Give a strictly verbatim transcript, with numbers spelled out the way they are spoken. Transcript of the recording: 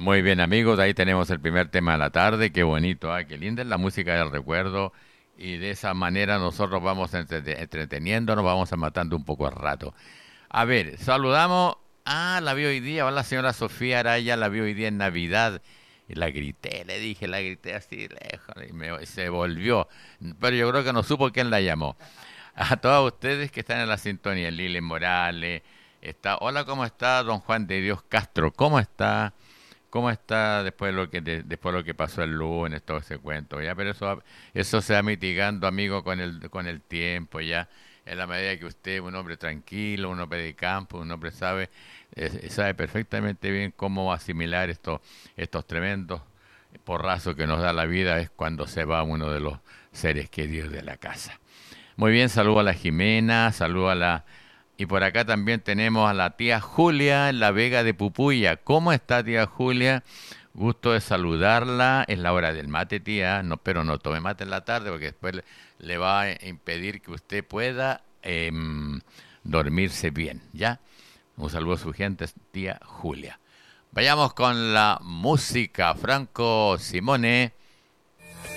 Muy bien, amigos, ahí tenemos el primer tema de la tarde. Qué bonito, ¿ah? Qué linda es la música del recuerdo. Y de esa manera nosotros vamos entrete- entreteniéndonos, vamos a matando un poco el rato. A ver, saludamos. Ah, la vi hoy día. Hola, señora Sofía Araya, la vi hoy día en Navidad. Y la grité, le dije, la grité así lejos. Y me- se volvió. Pero yo creo que no supo quién la llamó. A todos ustedes que están en la sintonía, Lili Morales. Está, hola, ¿cómo está don Juan de Dios Castro? ¿Cómo está? ¿Cómo está después de lo que de- después de lo que pasó el lunes, todo ese cuento? Ya, pero eso va- eso se va mitigando, amigo, con el con el tiempo, ya. En la medida que usted es un hombre tranquilo, un hombre de campo, un hombre sabe eh, sabe perfectamente bien cómo asimilar estos estos tremendos porrazos que nos da la vida es cuando se va uno de los seres queridos de la casa. Muy bien, saludo a la Jimena, saludo a la... Y por acá también tenemos a la tía Julia en la Vega de Pupuya. ¿Cómo está tía Julia? Gusto de saludarla. Es la hora del mate, tía. No, pero no tome mate en la tarde porque después le, le va a impedir que usted pueda em, dormirse bien, ¿ya? Un saludo a su gente, tía Julia. Vayamos con la música. Franco Simone.